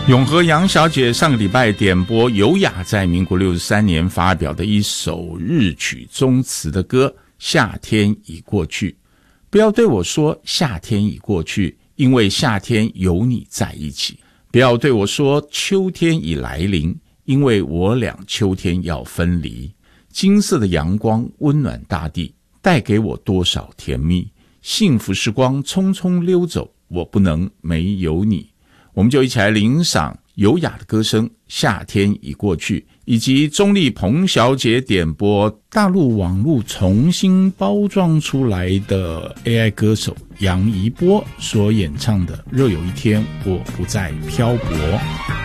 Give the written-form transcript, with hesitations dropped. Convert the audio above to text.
永和杨小姐上个礼拜点播尤雅在民国63年发表的一首日曲中词的歌《夏天已过去》。不要对我说夏天已过去，因为夏天有你在一起。不要对我说秋天已来临，因为我俩秋天要分离。金色的阳光温暖大地，带给我多少甜蜜。幸福时光匆匆溜走，我不能没有你。我们就一起来领赏尤雅的歌声《夏天已过去》，以及中立彭小姐点播大陆网络重新包装出来的 AI 歌手杨怡波所演唱的《若有一天我不再漂泊》。